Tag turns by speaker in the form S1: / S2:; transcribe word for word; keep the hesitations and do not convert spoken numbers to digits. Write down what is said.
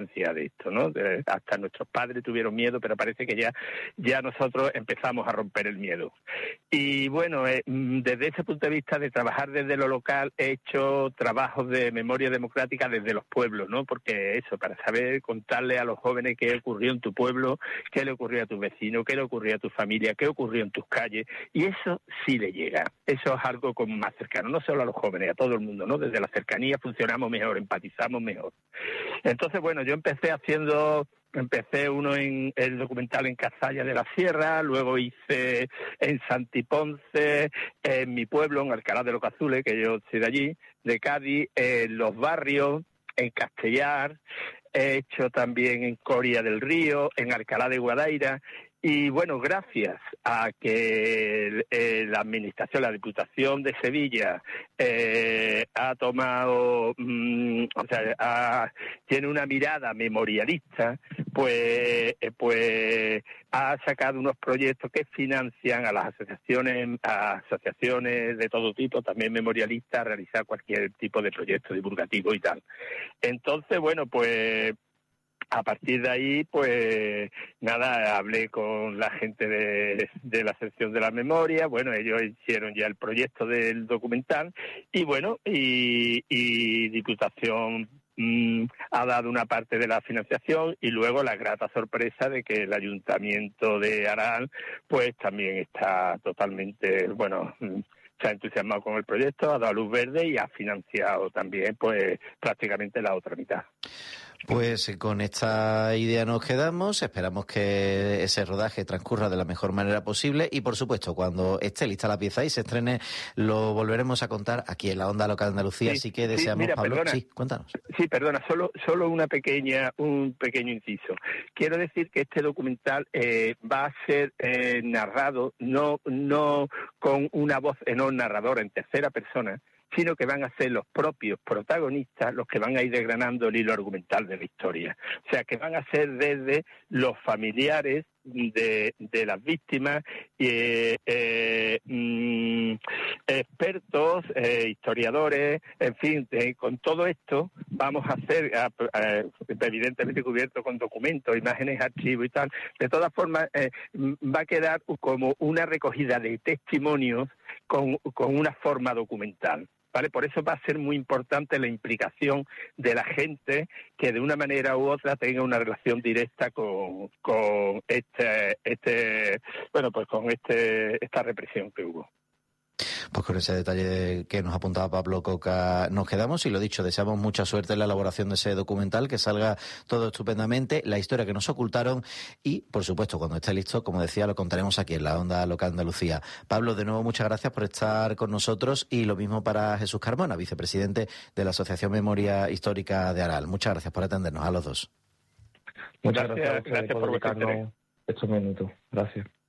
S1: conciencia de esto, ¿no? De, hasta nuestros padres tuvieron miedo, pero parece que ya, ya nosotros empezamos a romper el miedo. Y bueno, eh, desde ese punto de vista de trabajar desde lo local, he hecho trabajos de memoria democrática desde los pueblos, ¿no? Porque eso, para saber contarle a los jóvenes qué ocurrió en tu pueblo, qué le ocurrió a tus vecinos, qué le ocurrió a tu familia, qué ocurrió en tus calles, y eso sí le llega. Eso es algo como más cercano, no solo a los jóvenes, a todo el mundo, ¿no? Desde la cercanía funcionamos mejor, empatizamos mejor. Entonces, bueno, yo empecé haciendo, empecé uno en el documental en Cazalla de la Sierra, luego hice en Santiponce, en mi pueblo, en Alcalá de los Azules, que yo soy de allí, de Cádiz, en los barrios, en Castellar, he hecho también en Coria del Río, en Alcalá de Guadaira. Y bueno, gracias a que eh, la Administración, la Diputación de Sevilla eh, ha tomado, mmm, o sea, ha, tiene una mirada memorialista, pues, eh, pues ha sacado unos proyectos que financian a las asociaciones, a asociaciones de todo tipo, también memorialistas, a realizar cualquier tipo de proyecto divulgativo y tal. Entonces, bueno, pues a partir de ahí, pues nada, hablé con la gente de, de la sección de la memoria, bueno, ellos hicieron ya el proyecto del documental y bueno, y, y Diputación mmm, ha dado una parte de la financiación y luego la grata sorpresa de que el Ayuntamiento de Aral pues también está totalmente, bueno, se ha entusiasmado con el proyecto, ha dado luz verde y ha financiado también pues prácticamente la otra mitad.
S2: Pues con esta idea nos quedamos, esperamos que ese rodaje transcurra de la mejor manera posible y, por supuesto, cuando esté lista la pieza y se estrene, lo volveremos a contar aquí en la Onda Local de Andalucía, sí, así que deseamos,
S1: sí, mira,
S2: Pablo,
S1: perdona,
S2: sí, cuéntanos.
S1: Sí, perdona, solo solo una pequeña un pequeño inciso. Quiero decir que este documental eh, va a ser eh, narrado no no con una voz en un narrador en tercera persona, sino que van a ser los propios protagonistas los que van a ir desgranando el hilo argumental de la historia. O sea, que van a ser desde los familiares de, de las víctimas, eh, eh, mm, expertos, eh, historiadores, en fin, eh, con todo esto vamos a hacer, eh, evidentemente cubierto con documentos, imágenes, archivos y tal. De todas formas, eh, va a quedar como una recogida de testimonios con, con una forma documental. ¿Vale? Por eso va a ser muy importante la implicación de la gente que de una manera u otra tenga una relación directa con, con este, este, bueno, pues con este, esta represión que hubo.
S2: Pues con ese detalle que nos apuntaba Pablo Coca nos quedamos y lo dicho, deseamos mucha suerte en la elaboración de ese documental, que salga todo estupendamente, la historia que nos ocultaron y, por supuesto, cuando esté listo, como decía, lo contaremos aquí en la Onda Local Andalucía. Pablo, de nuevo muchas gracias por estar con nosotros y lo mismo para Jesús Carmona, vicepresidente de la Asociación Memoria Histórica de Aral. Muchas gracias por atendernos a los dos.
S3: Muchas gracias, gracias, gracias por dedicarnos estos minutos. Gracias.